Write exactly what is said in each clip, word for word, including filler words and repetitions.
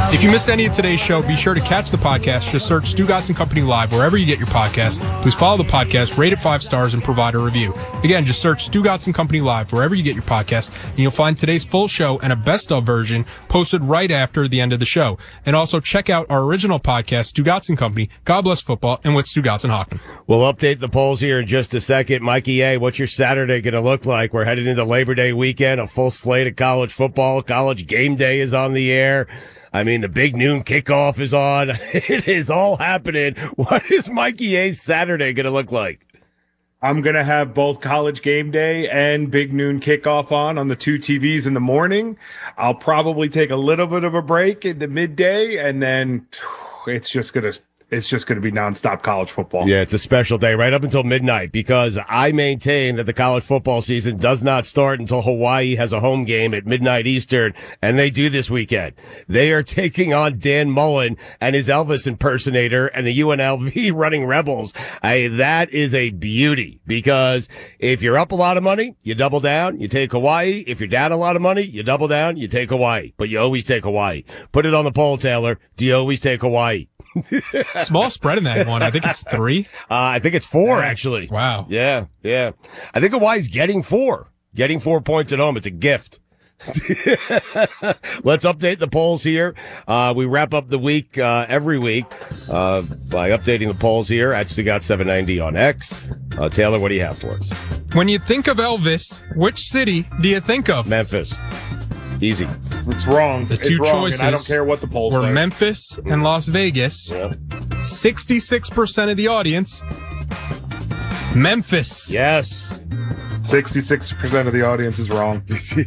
If you missed any of today's show, be sure to catch the podcast. Just search Stugotz and Company Live wherever you get your podcast. Please follow the podcast, rate it five stars, and provide a review. Again, just search Stugotz and Company Live wherever you get your podcast, and you'll find today's full show and a best-of version posted right after the end of the show. And also check out our original podcast, Stugotz and Company, God Bless Football, and with Stugotz and Hockman. We'll update the polls here in just a second. Mikey A., what's your Saturday going to look like? We're headed into Labor Day weekend, a full slate of college football. College game day is on the air. I mean, the big noon kickoff is on. It is all happening. What is Mikey A's Saturday going to look like? I'm going to have both college game day and big noon kickoff on on the two T Vs in the morning. I'll probably take a little bit of a break in the midday, and then it's just going to It's just going to be nonstop college football. Yeah, it's a special day right up until midnight because I maintain that the college football season does not start until Hawaii has a home game at midnight Eastern, and they do this weekend. They are taking on Dan Mullen and his Elvis impersonator and the U N L V running Rebels. I, that is a beauty because if you're up a lot of money, you double down, you take Hawaii. If you're down a lot of money, you double down, you take Hawaii. But you always take Hawaii. Put it on the poll, Taylor. Do you always take Hawaii? Small spread in that one. I think it's three. Uh, I think it's four, actually. Wow. Yeah, yeah. I think Hawaii's getting four. Getting four points at home. It's a gift. Let's update the polls here. Uh, we wrap up the week uh, every week uh, by updating the polls here at Stugotz seven ninety on X. Uh, Taylor, what do you have for us? When you think of Elvis, which city do you think of? Memphis. Easy. It's wrong. The it's two wrong, choices and I don't care what the polls were say. Memphis and Las Vegas. Yeah. sixty-six percent of the audience. Memphis. Yes. sixty-six percent of the audience is wrong.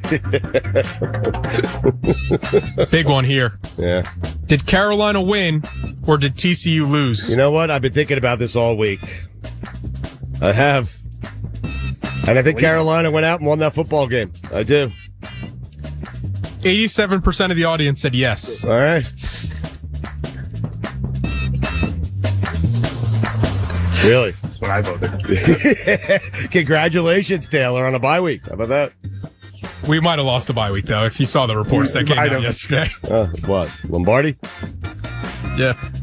Big one here. Yeah. Did Carolina win or did T C U lose? You know what? I've been thinking about this all week. I have. And I think Carolina went out and won that football game. I do. eighty-seven percent of the audience said yes. All right. Really? That's what I voted. Congratulations, Taylor, on a bye week. How about that? We might have lost the bye week, though, if you saw the reports that came I out don't- yesterday. Uh, what? Lombardi? Yeah.